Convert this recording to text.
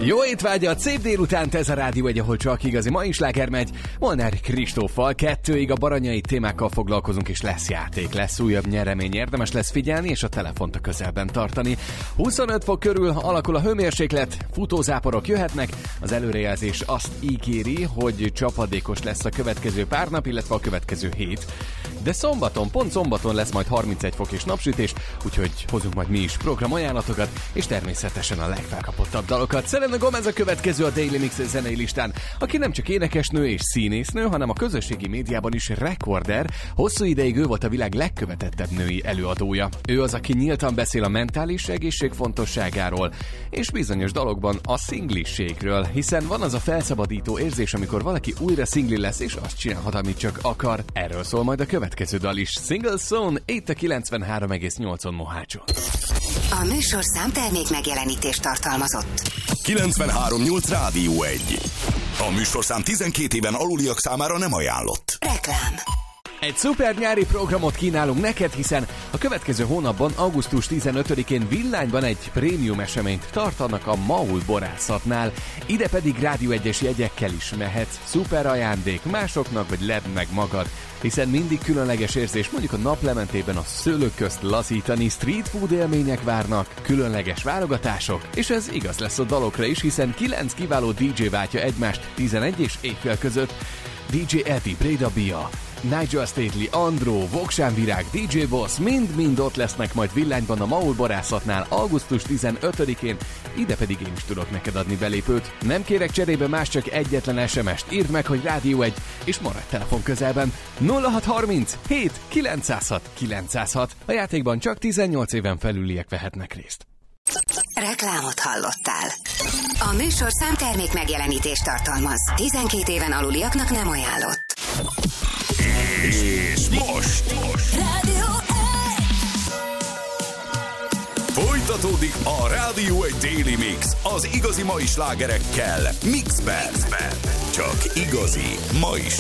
Jó étvágyat, szép délutánt, ez a Rádió Egy, ahol csak igazi mai sláger megy. Molnár Kristóffal 2-ig a baranyai témákkal foglalkozunk, és lesz játék, lesz újabb nyeremény, érdemes lesz figyelni, és a telefont a közelben tartani. 25 fok körül alakul a hőmérséklet, futózáporok jöhetnek, az előrejelzés azt ígéri, hogy csapadékos lesz a következő pár nap, illetve a következő hét. De pont szombaton lesz majd 31 fok és napsütés, úgyhogy hozunk majd mi is programajánlatokat, és természetesen a legfelkapottabb dalokat. Selena Gomez a következő a Daily Mix zenei listán, aki nem csak énekesnő és színésznő, hanem a közösségi médiában is rekorder. Hosszú ideig ő volt a világ legkövetettebb női előadója. Ő az, aki nyíltan beszél a mentális egészség fontosságáról, és bizonyos dalokban a szinglisségről, hiszen van az a felszabadító érzés, amikor valaki újra szingli lesz, és azt csinálhat, amit csak akar. Erről szól majd a következő dal is. Single Zone, itt a 93,8-on Mohácson. A műsorszám termék megjelenítést tartalmazott. 93.8 Rádió Egy. A műsorszám 12 éven aluliak számára nem ajánlott. Reklám. Egy szuper nyári programot kínálunk neked, hiszen a következő hónapban, augusztus 15-én Villányban egy prémium eseményt tartanak a Maul borászatnál. Ide pedig Rádió 1-es jegyekkel is mehetsz. Szuper ajándék másoknak, vagy ledd meg magad, hiszen mindig különleges érzés mondjuk a naplementében a szőlők közt lazítani, street food élmények várnak, különleges válogatások, és ez igaz lesz a dalokra is, hiszen 9 kiváló DJ váltja egymást 11 és éjfél között. DJ Eddie, Breda Bia, Nigel Stately, Andró, Voksán Virág, DJ Boss, mind-mind ott lesznek majd Villányban a Maul borászatnál augusztus 15-én, ide pedig én is tudok neked adni belépőt. Nem kérek cserébe más, csak egyetlen SMS-t, írd meg, hogy Rádió 1, és maradj telefon közelben. 0630 7 906 906. A játékban csak 18 éven felüliek vehetnek részt. Reklámot hallottál. A műsorszám termék megjelenítést tartalmaz. 12 éven aluliaknak nem ajánlott. És most Rádió folytatódik a Rádió Egy Daily Mix az igazi mai slágerekkel Mixben. Csak igazi mai slágerek.